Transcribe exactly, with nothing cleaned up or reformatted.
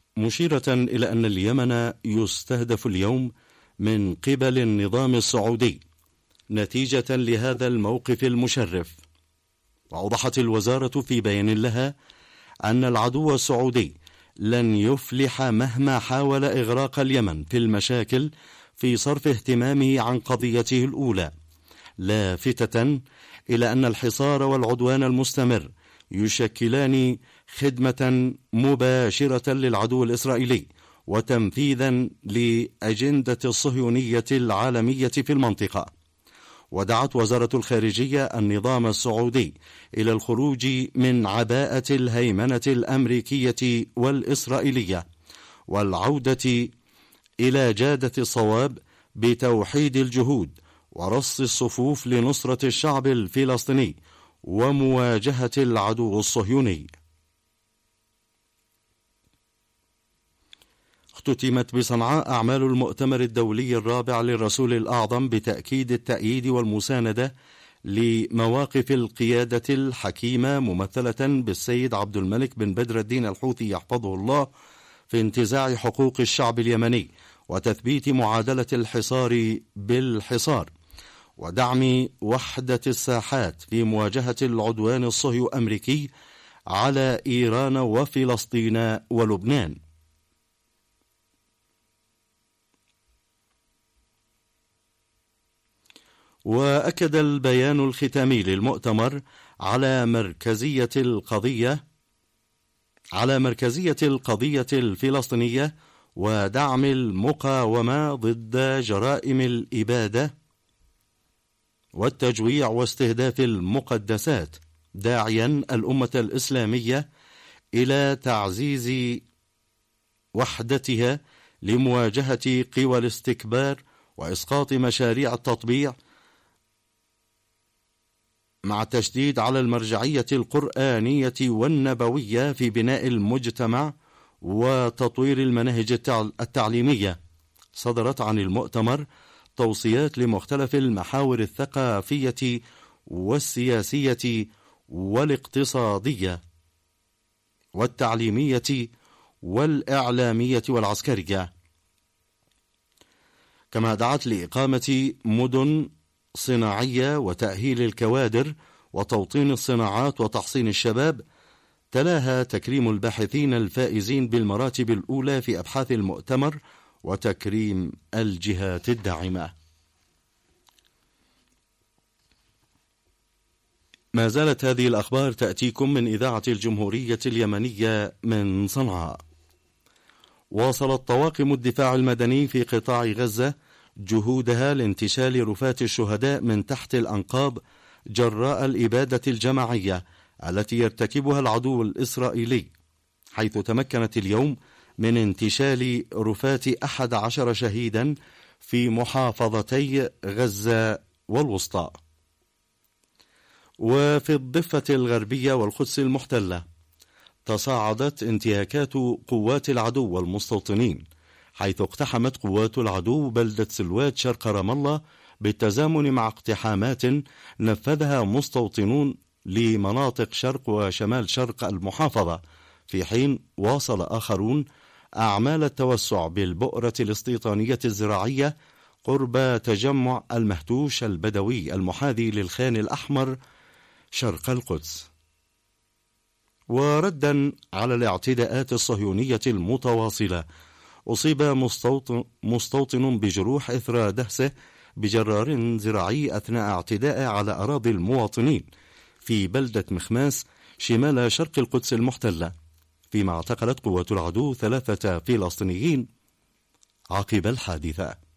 مشيرة إلى أن اليمن يستهدف اليوم من قبل النظام السعودي نتيجة لهذا الموقف المشرف. وأوضحت الوزارة في بيان لها أن العدو السعودي لن يفلح مهما حاول إغراق اليمن في المشاكل في صرف اهتمامه عن قضيته الأولى، لافتة إلى أن الحصار والعدوان المستمر يشكلان خدمة مباشرة للعدو الإسرائيلي وتنفيذا لأجندة الصهيونية العالمية في المنطقة. ودعت وزارة الخارجية النظام السعودي إلى الخروج من عباءة الهيمنة الأمريكية والإسرائيلية والعودة إلى جادة الصواب بتوحيد الجهود ورص الصفوف لنصرة الشعب الفلسطيني ومواجهة العدو الصهيوني. اختتمت بصنعاء أعمال المؤتمر الدولي الرابع للرسول الأعظم بتأكيد التأييد والمساندة لمواقف القيادة الحكيمة ممثلة بالسيد عبد الملك بن بدر الدين الحوثي يحفظه الله في انتزاع حقوق الشعب اليمني وتثبيت معادلة الحصار بالحصار ودعم وحدة الساحات في مواجهة العدوان الصهيو أمريكي على إيران وفلسطين ولبنان. وأكد البيان الختامي للمؤتمر على مركزية القضية على مركزية القضية الفلسطينية ودعم المقاومة ضد جرائم الإبادة والتجويع واستهداف المقدسات، داعيا الأمة الإسلامية إلى تعزيز وحدتها لمواجهة قوى الاستكبار وإسقاط مشاريع التطبيع، مع التشديد على المرجعية القرآنية والنبوية في بناء المجتمع وتطوير المناهج التعليمية. صدرت عن المؤتمر توصيات لمختلف المحاور الثقافية والسياسية والاقتصادية والتعليمية والإعلامية والعسكرية. كما دعت لإقامة مدن صناعية وتأهيل الكوادر وتوطين الصناعات وتحصين الشباب، تلاها تكريم الباحثين الفائزين بالمراتب الأولى في أبحاث المؤتمر وتكريم الجهات الداعمة. ما زالت هذه الأخبار تأتيكم من إذاعة الجمهورية اليمنية من صنعاء. واصلت طواقم الدفاع المدني في قطاع غزة جهودها لانتشال رفات الشهداء من تحت الأنقاض جراء الإبادة الجماعية التي يرتكبها العدو الإسرائيلي، حيث تمكنت اليوم من انتشال رفات أحد عشر شهيدا في محافظتي غزة والوسطى. وفي الضفة الغربية والقدس المحتلة تصاعدت انتهاكات قوات العدو والمستوطنين، حيث اقتحمت قوات العدو بلدة سلوات شرق رام الله بالتزامن مع اقتحامات نفذها مستوطنون لمناطق شرق وشمال شرق المحافظة، في حين واصل آخرون أعمال التوسع بالبؤرة الاستيطانية الزراعية قرب تجمع المهتوش البدوي المحاذي للخان الأحمر شرق القدس. وردا على الاعتداءات الصهيونية المتواصلة، أصيب مستوطن, مستوطن بجروح إثر دهسه بجرار زراعي أثناء اعتداء على أراضي المواطنين في بلدة مخماس شمال شرق القدس المحتلة، فيما اعتقلت قوات العدو ثلاثة فلسطينيين عقب الحادثة.